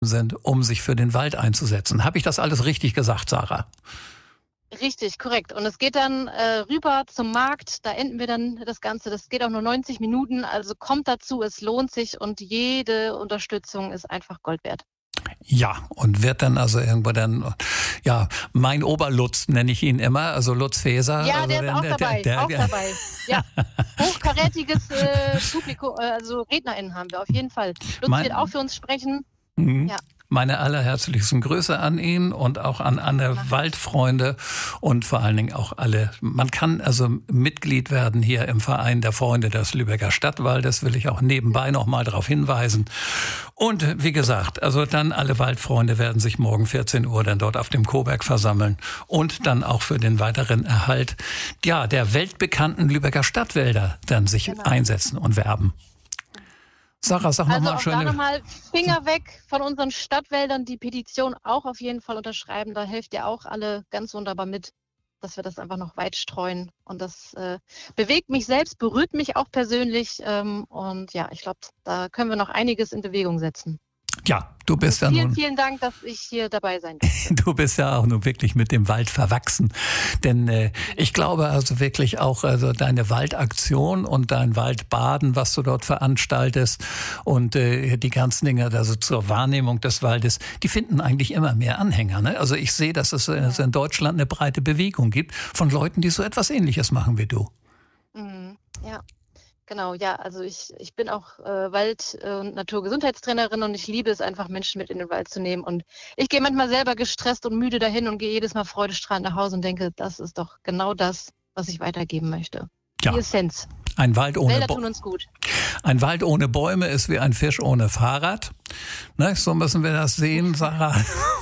sind, um sich für den Wald einzusetzen. Habe ich das alles richtig gesagt, Sarah? Richtig, korrekt. Und es geht dann rüber zum Markt, da enden wir dann das Ganze. Das geht auch nur 90 Minuten, also kommt dazu, es lohnt sich und jede Unterstützung ist einfach Gold wert. Ja, und wird dann also irgendwo dann, ja, mein Oberlutz nenne ich ihn immer, also Lutz Faeser. Ja, also der ist auch dabei, dabei. Ja, hochkarätiges Publikum, also RednerInnen haben wir auf jeden Fall. Lutz wird auch für uns sprechen. Ja. Meine allerherzlichsten Grüße an ihn und auch an alle Waldfreunde und vor allen Dingen auch alle. Man kann also Mitglied werden hier im Verein der Freunde des Lübecker Stadtwaldes, will ich auch nebenbei noch mal darauf hinweisen. Und wie gesagt, also dann alle Waldfreunde werden sich morgen 14 Uhr dann dort auf dem Koberg versammeln und dann auch für den weiteren Erhalt, ja, der weltbekannten Lübecker Stadtwälder dann sich einsetzen und werben. Sarah, sag also nochmal schön. Also auch da nochmal Finger weg von unseren Stadtwäldern, die Petition auch auf jeden Fall unterschreiben. Da helft ihr auch alle ganz wunderbar mit, dass wir das einfach noch weit streuen. Und das bewegt mich selbst, berührt mich auch persönlich. Und ja, ich glaube, da können wir noch einiges in Bewegung setzen. Ja, du bist ja nun... Vielen Dank, dass ich hier dabei sein durfte. Du bist ja auch nun wirklich mit dem Wald verwachsen. Denn ich glaube also wirklich auch, also deine Waldaktion und dein Waldbaden, was du dort veranstaltest und die ganzen Dinge also zur Wahrnehmung des Waldes, die finden eigentlich immer mehr Anhänger. Ne? Also ich sehe, dass es in Deutschland eine breite Bewegung gibt von Leuten, die so etwas Ähnliches machen wie du. Ja. Genau, ja, also ich bin auch Wald- und Naturgesundheitstrainerin und ich liebe es einfach, Menschen mit in den Wald zu nehmen. Und ich gehe manchmal selber gestresst und müde dahin und gehe jedes Mal freudestrahlend nach Hause und denke, das ist doch genau das, was ich weitergeben möchte. Ja. Die Essenz. Ein Wald ohne Wälder tun uns gut. Ein Wald ohne Bäume ist wie ein Fisch ohne Fahrrad. Ne, so müssen wir das sehen, Sarah.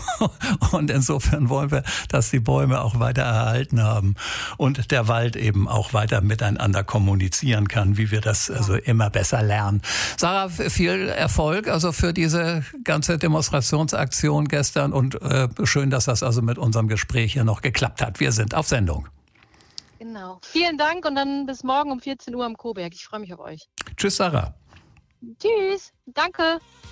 Und insofern wollen wir, dass die Bäume auch weiter erhalten haben und der Wald eben auch weiter miteinander kommunizieren kann, wie wir das also immer besser lernen. Sarah, viel Erfolg also für diese ganze Demonstrationsaktion gestern und schön, dass das also mit unserem Gespräch hier noch geklappt hat. Wir sind auf Sendung. Genau. Vielen Dank und dann bis morgen um 14 Uhr am Koberg. Ich freue mich auf euch. Tschüss, Sarah. Tschüss. Danke.